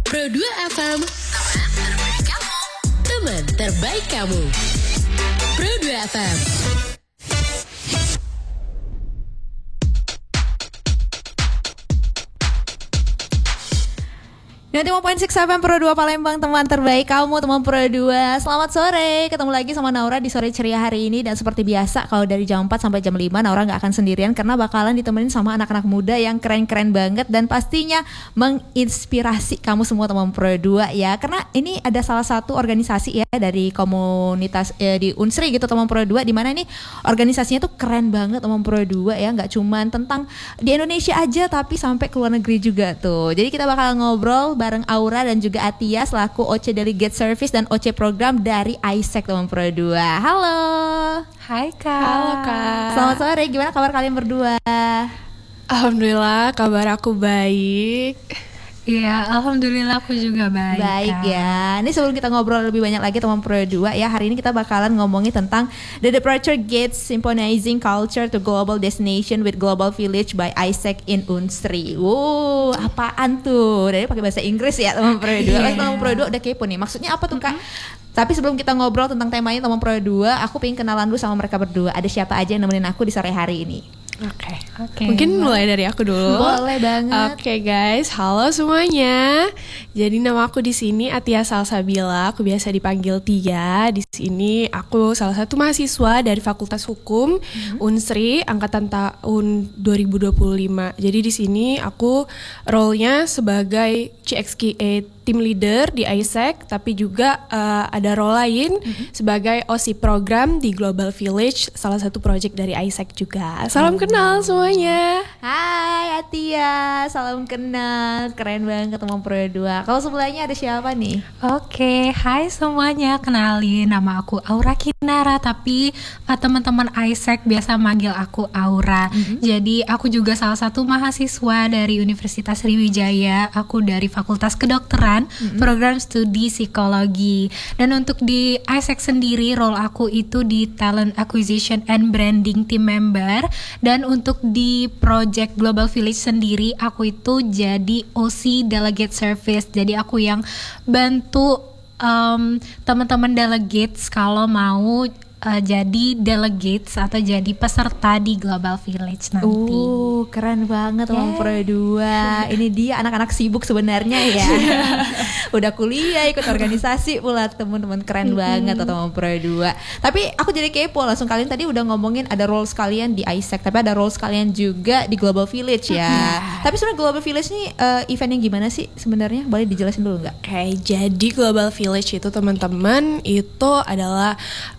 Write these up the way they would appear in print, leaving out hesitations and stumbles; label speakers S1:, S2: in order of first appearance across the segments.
S1: Pro 2 FM, teman terbaik kamu. Pro 2 FM.
S2: Nanti 1.6 FM Pro 2 Palembang, teman terbaik kamu, teman Pro 2. Selamat sore, ketemu lagi sama Naura di sore ceria hari ini. Dan seperti biasa, kalau dari jam 4 sampai jam 5 Naura gak akan sendirian, karena bakalan ditemenin sama anak-anak muda yang keren-keren banget. Dan pastinya menginspirasi kamu semua teman Pro 2 ya. Karena ini ada salah satu organisasi ya dari komunitas di Unsri gitu teman Pro 2. Dimana ini organisasinya tuh keren banget teman Pro 2 ya. Gak cuman tentang di Indonesia aja, tapi sampai ke luar negeri juga tuh. Jadi kita bakal ngobrol bareng Aura dan juga Atia selaku OC Delegate Service dan OC Program dari ISEC teman Pro 2. Halo.
S3: Hai Kak.
S2: Halo Kak. Selamat sore, gimana kabar kalian berdua?
S3: Alhamdulillah kabar aku baik.
S4: Iya, alhamdulillah aku juga baik.
S2: Baik ya. Ini sebelum kita ngobrol lebih banyak lagi teman Pro 2 ya, hari ini kita bakalan ngomongin tentang The Departure Gates Symphonizing Culture to Global Destination with Global Village by ISEC in Unsri. Wow, apaan tuh? Dari pakai bahasa Inggris ya teman Pro 2.
S4: Yeah.
S2: Teman Pro 2 udah kepo nih. Maksudnya apa tuh Kak? Tapi sebelum kita ngobrol tentang temanya teman Pro 2, aku pengen kenalan dulu sama mereka berdua. Ada siapa aja yang nemenin aku di sore hari ini?
S3: Oke. Mungkin mulai dari aku dulu.
S2: Boleh banget.
S3: Oke guys, halo semuanya. Jadi nama aku di sini Atia Salsabila, aku biasa dipanggil Tia. Di sini aku salah satu mahasiswa dari Fakultas Hukum Unsri angkatan tahun 2025. Jadi di sini aku role-nya sebagai CXQA Team Leader di ISEC, tapi juga ada role lain sebagai OC Program di Global Village, salah satu project dari ISEC juga. Salam kenal semuanya.
S2: Hai Atia, salam kenal. Keren banget teman Pro 2. Kalau sebelahnya ada siapa nih?
S4: Oke, hai semuanya, kenalin nama aku Aura Kinara, tapi teman-teman ISEC biasa manggil aku Aura. Jadi aku juga salah satu mahasiswa dari Universitas Sriwijaya. Aku dari Fakultas Kedokteran, program studi psikologi. Dan untuk di ISEC sendiri, role aku itu di Talent Acquisition and Branding Team Member. Dan untuk di project Global Village sendiri, aku itu jadi OC Delegate Service. Jadi aku yang bantu teman-teman delegates kalau mau jadi delegates atau jadi peserta di Global Village nanti.
S2: Keren banget teman Pro 2. Ini dia anak-anak sibuk sebenarnya ya. Udah kuliah, ikut organisasi pula teman-teman, keren banget teman Pro 2. Tapi aku jadi kepo langsung, kalian tadi udah ngomongin ada role sekalian di ISEC, tapi ada role sekalian juga di Global Village ya. Tapi sebenarnya Global Village nih event yang gimana sih sebenarnya? Boleh dijelasin dulu nggak?
S3: Oke, jadi Global Village itu teman-teman itu adalah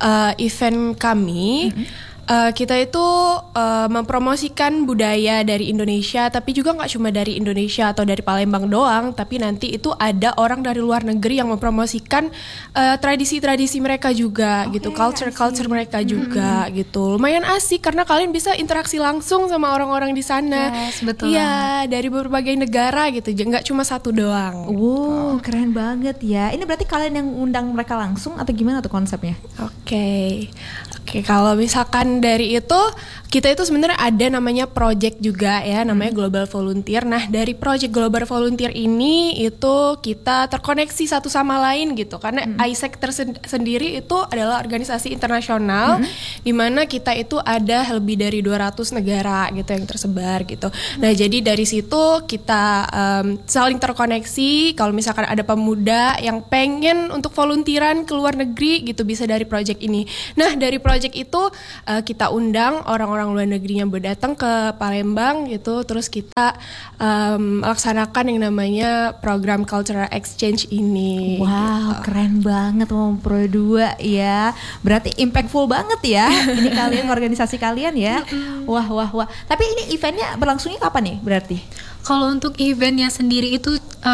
S3: event kami. Kita itu mempromosikan budaya dari Indonesia, tapi juga nggak cuma dari Indonesia atau dari Palembang doang, tapi nanti itu ada orang dari luar negeri yang mempromosikan tradisi-tradisi mereka juga gitu, culture mereka juga gitu. Lumayan asik karena kalian bisa interaksi langsung sama orang-orang di sana.
S4: Yes, betul.
S3: Iya, dari berbagai negara gitu, nggak cuma satu doang.
S2: Wow, keren banget ya. Ini berarti kalian yang undang mereka langsung atau gimana tuh konsepnya?
S3: Oke, kalau misalkan dari itu, kita itu sebenarnya ada namanya project juga ya, namanya Global Volunteer. Nah, dari project Global Volunteer ini itu kita terkoneksi satu sama lain gitu. Karena ISEC sendiri itu adalah organisasi internasional di mana kita itu ada lebih dari 200 negara gitu yang tersebar gitu. Nah, jadi dari situ kita saling terkoneksi. Kalau misalkan ada pemuda yang pengen untuk volunteeran ke luar negeri gitu, bisa dari project ini. Nah, dari project itu kita undang orang-orang luar negerinya berdatang ke Palembang gitu, terus kita laksanakan yang namanya program Cultural Exchange ini.
S2: Wow,
S3: gitu.
S2: keren banget teman Pro 2 ya. Berarti impactful banget ya ini kalian, organisasi kalian ya. Wah. Tapi ini eventnya berlangsungnya kapan nih berarti?
S4: Kalau untuk eventnya sendiri itu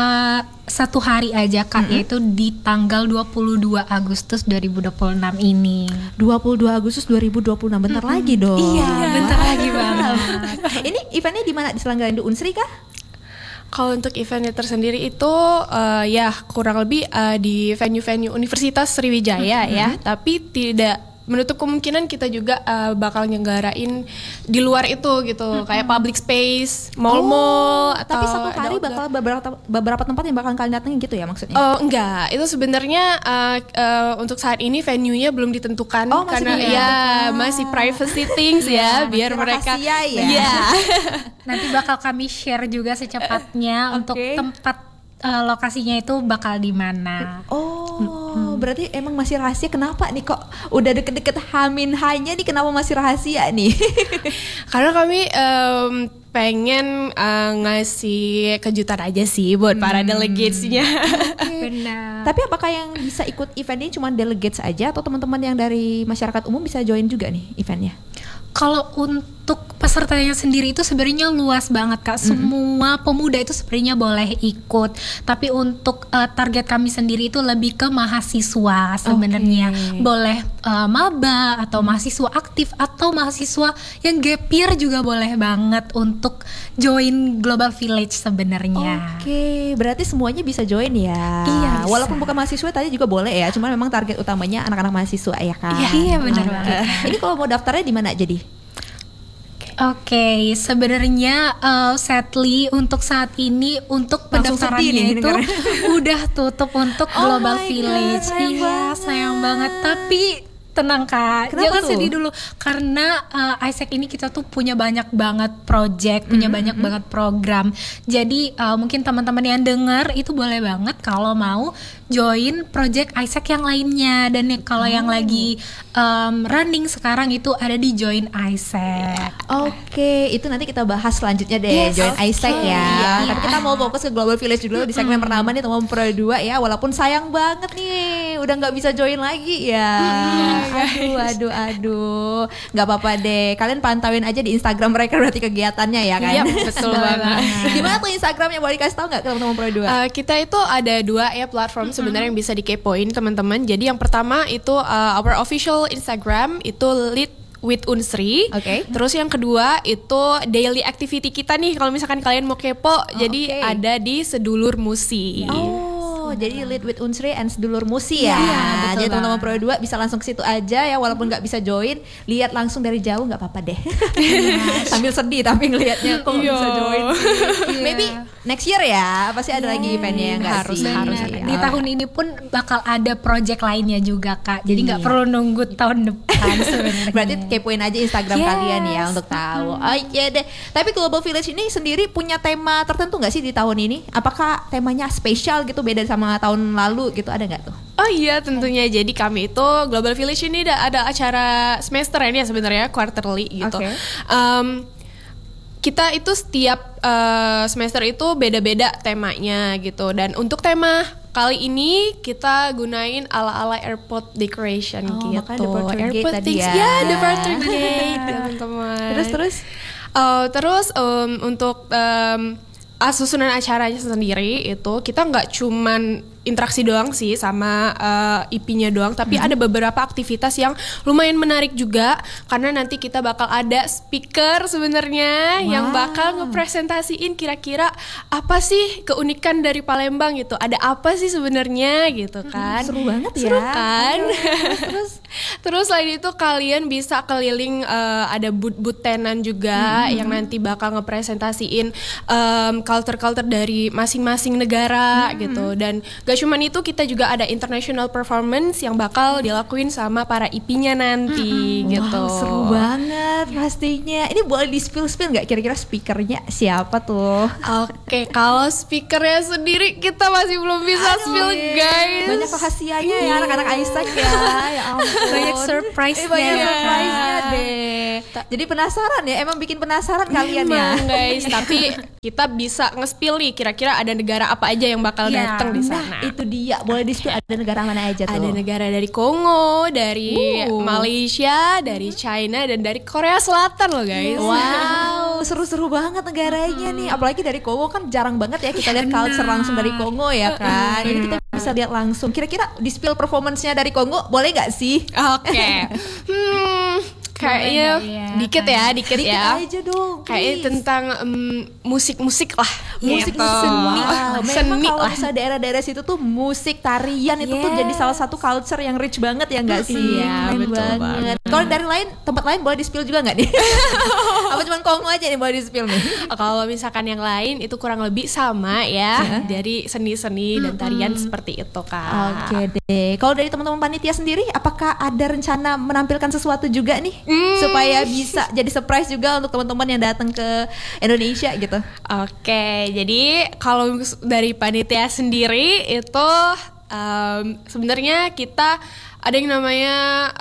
S4: satu hari aja Kak, yaitu di tanggal 22 Agustus 2026 ini.
S2: 22 Agustus 2026, bentar lagi dong.
S4: Iya, bentar lagi banget.
S2: Ini eventnya di mana? Diselenggarain di Unsri kah?
S3: Kalau untuk eventnya tersendiri itu ya kurang lebih di venue-venue Universitas Sriwijaya ya, tapi tidak menutup kemungkinan kita juga bakal nyelenggarain di luar itu gitu, kayak public space, mall-mall atau
S2: Tapi satu kali
S3: ada
S2: bakal beberapa tempat yang bakal kalian datengin gitu ya maksudnya?
S3: Enggak, itu sebenarnya untuk saat ini venue-nya belum ditentukan karena masih privacy things ya, biar mereka
S2: rahasia ya.
S3: Iya.
S4: Nanti bakal kami share juga secepatnya untuk tempat lokasinya itu bakal di mana.
S2: Berarti emang masih rahasia. Kenapa nih kok udah deket-deket H-nya nih, kenapa masih rahasia nih?
S3: Karena kami pengen ngasih kejutan aja sih buat para delegates-nya.
S4: Benar.
S2: Tapi apakah yang bisa ikut event ini cuma delegates aja atau teman-teman yang dari masyarakat umum bisa join juga nih eventnya?
S4: Kalau untuk pesertanya sendiri itu sebenarnya luas banget Kak. Semua pemuda itu sebenarnya boleh ikut. Tapi untuk target kami sendiri itu lebih ke mahasiswa sebenarnya. Boleh maba atau mahasiswa aktif atau mahasiswa yang gap year juga boleh banget untuk join Global Village sebenarnya.
S2: Berarti semuanya bisa join ya.
S4: Iya, bisa.
S2: Walaupun bukan mahasiswa tadi juga boleh ya. Cuman memang target utamanya anak-anak mahasiswa ya kan.
S4: Iya benar banget.
S2: Ini kalau mau daftarnya di mana jadi?
S4: Oke, sebenarnya sadly untuk saat ini untuk
S2: Langsung sedih
S4: pendaftarannya
S2: nih
S4: itu udah tutup untuk Global
S2: my
S4: Village.
S2: God, sayang
S4: Iya,
S2: banget.
S4: sayang banget. Tapi tenang Kak,
S2: Kenapa
S4: jangan
S2: tuh?
S4: sedih dulu karena Isaac ini kita tuh punya banyak banget project, punya banyak banget program. Jadi mungkin teman-teman yang dengar itu boleh banget kalau mau join project Isaac yang lainnya, dan kalau yang lagi running sekarang itu ada di Join Isaac.
S2: Itu nanti kita bahas selanjutnya deh.
S4: Yes,
S2: Join Isaac ya.
S4: Iya.
S2: Tapi kita mau fokus ke Global Village dulu di segmen pertama nih teman Pro 2 ya. Walaupun sayang banget nih udah nggak bisa join lagi ya. Aduh. Nggak apa-apa deh. Kalian pantauin aja di Instagram mereka berarti kegiatannya ya kan.
S3: Iya, betul banget.
S2: Gimana tuh Instagramnya, boleh dikasih tahu nggak ke teman-teman Pro 2?
S3: Kita itu ada 2 ya platform sebenarnya yang bisa dikepoin teman-teman. Jadi yang pertama itu our official Instagram itu Lead with Unsri. Terus yang kedua itu daily activity kita nih, kalau misalkan kalian mau kepo, jadi ada di Sedulur Musi.
S2: Jadi Lead with Unsri and Sedulur Musi ya. Jadi teman-teman Pro 2 bisa langsung ke situ aja ya, walaupun nggak bisa join, lihat langsung dari jauh nggak apa-apa deh. Sambil sedih tapi ngelihatnya kok bisa join. Maybe next year ya, pasti ada lagi eventnya yang
S3: harus
S2: ya.
S4: Di tahun ini pun bakal ada project lainnya juga Kak. Jadi nggak perlu nunggu tahun depan sebenarnya.
S2: Berarti kepoin aja Instagram kalian ya untuk tahu. Deh. Tapi Global Village ini sendiri punya tema tertentu nggak sih di tahun ini? Apakah temanya spesial gitu, beda sama tahun lalu gitu, ada nggak tuh?
S3: Oh iya tentunya. Jadi kami itu Global Village ini ada acara semester ini ya sebenarnya, quarterly gitu. Kita itu setiap semester itu beda-beda temanya gitu. Dan untuk tema kali ini kita gunain ala-ala airport decoration gitu.
S2: Makanya Departure Gate
S3: Airport
S2: tadi
S3: things,
S2: ya.
S3: Departure Gate teman-teman.
S2: Terus
S3: Untuk susunan acaranya sendiri itu kita nggak cuman interaksi doang sih sama IP-nya doang, tapi ada beberapa aktivitas yang lumayan menarik juga, karena nanti kita bakal ada speaker sebenarnya yang bakal ngepresentasiin kira-kira apa sih keunikan dari Palembang gitu, ada apa sih sebenarnya gitu kan.
S2: Seru banget ya.
S3: Seru kan. Terus selain itu kalian bisa keliling, ada booth tenan juga yang nanti bakal ngepresentasiin culture-culture dari masing-masing negara gitu. Dan gak cuman itu, kita juga ada international performance yang bakal dilakuin sama para IP-nya nanti gitu.
S2: Wow, seru banget pastinya. Ini boleh di spill nggak kira-kira speakernya siapa tuh?
S3: Oke, kalau speakernya sendiri kita masih belum bisa spill guys.
S2: Banyak rahasianya ya anak-anak Isaac ya. Ya ampun.
S4: Banyak surprise-nya
S2: Banyak
S4: ya,
S2: surprise-nya
S4: Kak.
S2: deh. Jadi penasaran ya, emang bikin penasaran kalian ya.
S3: Emang guys, tapi kita bisa nge-spill nih kira-kira ada negara apa aja yang bakal datang di sana.
S2: Nah, itu dia. Boleh di-spill ada negara mana aja tuh?
S3: Ada negara dari Kongo, dari Malaysia, dari China, dan dari Korea Selatan loh guys.
S2: Wow, seru-seru banget negaranya nih. Apalagi dari Kongo kan jarang banget ya kita lihat culture langsung dari Kongo ya kan. Ini kita bisa lihat langsung. Kira-kira di spill performance-nya dari Kongo boleh nggak sih?
S3: Oke. Kayaknya dikit ya.
S2: Dikit aja dong.
S3: Kayaknya tentang musik-musik lah.
S2: Musik
S3: gitu.
S2: seni. Memang
S3: Seni
S2: kalau
S3: lah.
S2: misalnya daerah-daerah situ tuh musik, tarian itu tuh jadi salah satu culture yang rich banget ya nggak sih?
S3: Iya,
S2: Keren
S3: betul
S2: banget. Kalau dari tempat lain boleh di-spill juga nggak nih? Apa cuma Kongo aja nih boleh di-spill nih?
S3: Kalau misalkan yang lain itu kurang lebih sama ya. Dari seni-seni dan tarian seperti itu, Kak.
S2: Oke deh. Kalau dari teman-teman panitia sendiri, apakah ada rencana menampilkan sesuatu juga nih supaya bisa jadi surprise juga untuk teman-teman yang datang ke Indonesia gitu?
S3: Oke, jadi kalau dari panitia sendiri itu sebenarnya kita ada yang namanya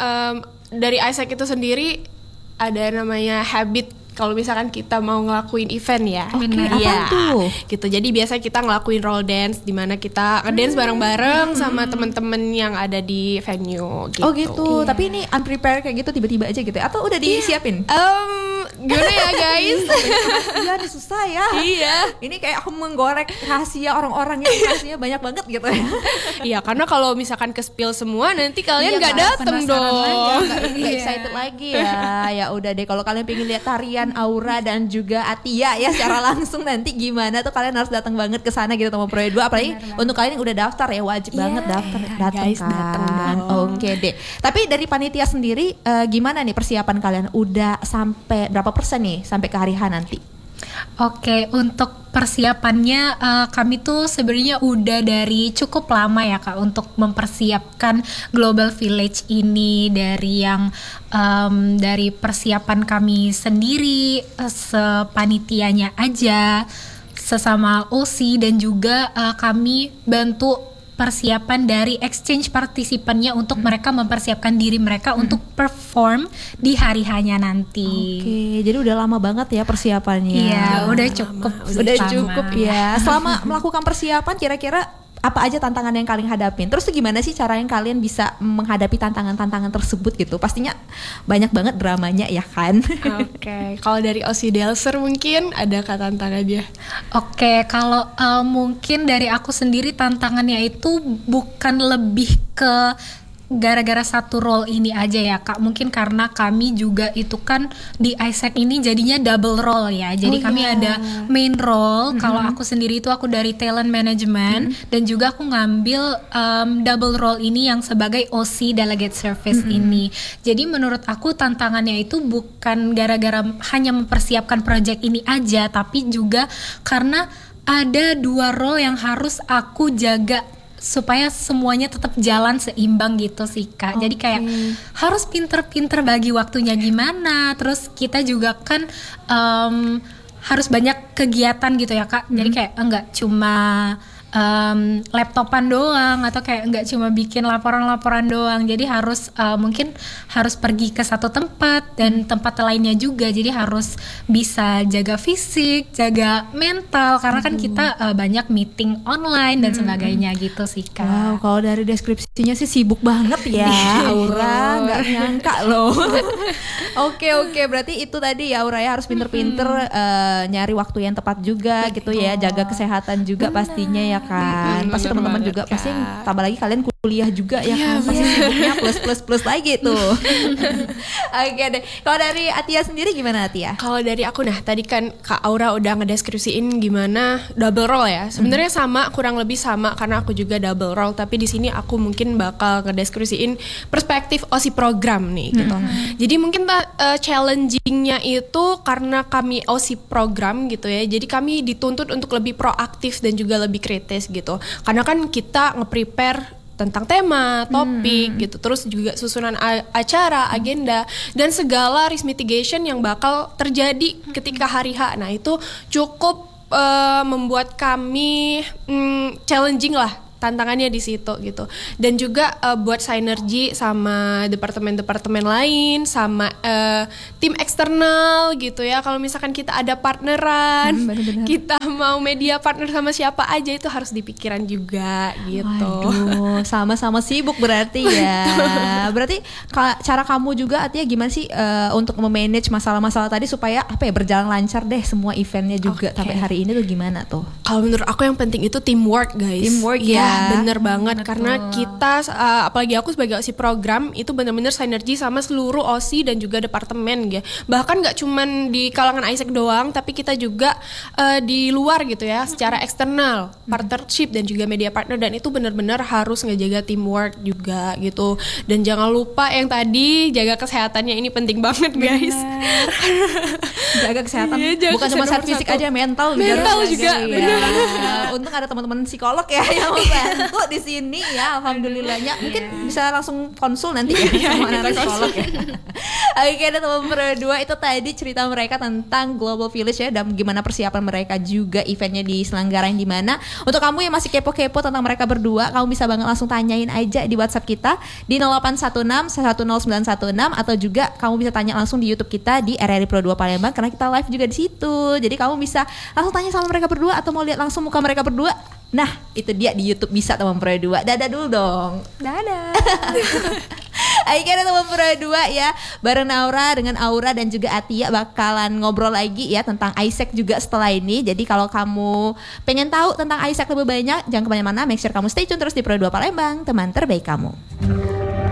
S3: dari Isaac itu sendiri ada namanya habit. Kalau misalkan kita mau ngelakuin event ya,
S2: Apa tuh?
S3: gitu. Jadi biasa kita ngelakuin roll dance, di mana kita ngedance bareng-bareng sama temen-temen yang ada di venue. Gitu.
S2: Oh gitu. Tapi ini unprepared kayak gitu tiba-tiba aja gitu ya? Atau udah disiapin?
S3: Gimana ya guys?
S2: Iya, ini susah ya.
S3: Iya.
S2: Ini kayak aku menggorek rahasia orang-orang yang rahasianya banyak banget gitu ya.
S3: Iya, karena kalau misalkan ke spill semua nanti kalian nggak
S2: Iya,
S3: dateng
S2: penasaran
S3: dong.
S2: aja, nggak excited lagi ya. Ya udah deh, kalau kalian pengen lihat tarian Aura dan juga Atia ya secara langsung nanti gimana tuh kalian harus datang banget ke sana gitu teman Pro 2. Apalagi untuk kalian yang udah daftar ya wajib banget datang
S3: guys, datang
S2: kan.
S3: dong.
S2: Oke deh. Tapi dari panitia sendiri gimana nih persiapan kalian? Udah sampai berapa persen nih sampai ke hari H nanti?
S4: Oke, untuk persiapannya kami tuh sebenarnya udah dari cukup lama ya Kak untuk mempersiapkan Global Village ini, dari yang dari persiapan kami sendiri sepanitianya aja, sesama OC, dan juga kami bantu persiapan dari exchange partisipannya untuk mereka mempersiapkan diri mereka untuk perform di hari hanya nanti.
S2: Oke, jadi udah lama banget ya persiapannya.
S4: Iya, udah cukup.
S2: Udah cukup ya. Selama melakukan persiapan kira-kira apa aja tantangan yang kalian hadapin? Terus tuh gimana sih cara yang kalian bisa menghadapi tantangan-tantangan tersebut gitu? Pastinya banyak banget dramanya ya kan?
S3: Oke, kalau dari OC Dancer mungkin ada tantangannya?
S4: Oke, kalau mungkin dari aku sendiri tantangannya itu bukan lebih ke gara-gara satu role ini aja ya Kak. Mungkin karena kami juga itu kan di Isaac ini jadinya double role ya. Jadi kami ada main role. Kalau aku sendiri itu aku dari talent management, dan juga aku ngambil double role ini yang sebagai OC delegate service ini. Jadi menurut aku tantangannya itu bukan gara-gara hanya mempersiapkan project ini aja, tapi juga karena ada dua role yang harus aku jaga supaya semuanya tetap jalan seimbang gitu sih Kak. Jadi kayak harus pinter-pinter bagi waktunya gimana. Terus kita juga kan harus banyak kegiatan gitu ya Kak. Jadi kayak enggak cuma laptopan doang, atau kayak nggak cuma bikin laporan-laporan doang. Jadi harus mungkin harus pergi ke satu tempat dan tempat lainnya juga. Jadi harus bisa jaga fisik, jaga mental, karena kan kita banyak meeting online dan sebagainya gitu sih Kak.
S2: Wow, kalau dari deskripsinya sih sibuk banget ya, Aura, nggak nyangka loh. Oke, berarti itu tadi ya Aura ya, harus pinter-pinter nyari waktu yang tepat juga gitu ya, jaga kesehatan juga pastinya ya kan. Pasti teman-teman juga pasti tambah lagi kalian kuliah juga ya kan, pasti sibuknya plus lagi tuh. Oke deh. Kalau dari Atia sendiri gimana Atia?
S3: Kalau dari aku, nah tadi kan Kak Aura udah ngedeskripsiin gimana double role ya. Sebenarnya sama, kurang lebih sama karena aku juga double role. Tapi di sini aku mungkin bakal ngedeskripsiin perspektif OSI program nih gitu. Jadi mungkin challengingnya itu karena kami OSI program gitu ya. Jadi kami dituntut untuk lebih proaktif dan juga lebih kritis gitu. Karena kan kita nge-prepare tentang tema, topik gitu, terus juga susunan acara, agenda, dan segala risk mitigation yang bakal terjadi ketika hari H. Nah itu cukup membuat kami challenging lah, tantangannya di situ gitu. Dan juga buat sinergi sama departemen-departemen lain, sama tim eksternal gitu ya. Kalau misalkan kita ada partneran, kita mau media partner sama siapa aja, itu harus dipikiran juga gitu.
S2: Waduh, sama-sama sibuk berarti ya. Berarti cara kamu juga Atia gimana sih untuk memanage masalah-masalah tadi supaya apa ya, berjalan lancar deh semua eventnya juga sampai hari ini tuh gimana tuh?
S3: Kalau menurut aku yang penting itu teamwork guys.
S2: Teamwork ya.
S3: bener banget.
S4: Betul.
S3: Karena kita, apalagi aku sebagai OSI program itu benar-benar sinergi sama seluruh OSI dan juga departemen ya. Bahkan nggak cuman di kalangan AIESEC doang, tapi kita juga di luar gitu ya, secara eksternal, partnership dan juga media partner, dan itu benar-benar harus ngejaga teamwork juga gitu. Dan jangan lupa yang tadi jaga kesehatannya, ini penting banget guys.
S2: Jaga kesehatan,
S3: Iya, jaga
S2: bukan cuma
S3: kesehatan
S2: sehat fisik
S3: nomor
S2: aja, mental
S3: juga,
S2: Ya. Untung ada teman-teman psikolog ya yang membantu di sini ya, alhamdulillahnya. Mungkin bisa langsung konsul nanti ya sama anak psikolog ya. Oke, ada teman berdua itu tadi cerita mereka tentang Global Village ya, dan gimana persiapan mereka juga eventnya diselenggarain di mana. Untuk kamu yang masih kepo-kepo tentang mereka berdua, kamu bisa banget langsung tanyain aja di WhatsApp kita di 0816 10916, atau juga kamu bisa tanya langsung di YouTube kita di RRI Pro 2 Palembang, karena kita live juga di situ. Jadi kamu bisa langsung tanya sama mereka berdua atau mau lihat langsung muka mereka berdua. Nah, itu dia di YouTube bisa teman Pro 2. Dadah dulu dong.
S3: Dadah.
S2: Oke, ada teman Pro 2 ya, bareng Naura dengan Aura dan juga Atia bakalan ngobrol lagi ya tentang AIESEC juga setelah ini. Jadi kalau kamu pengen tahu tentang AIESEC lebih banyak, jangan kemana-mana, make sure kamu stay tune terus di Pro 2 Palembang, teman terbaik kamu.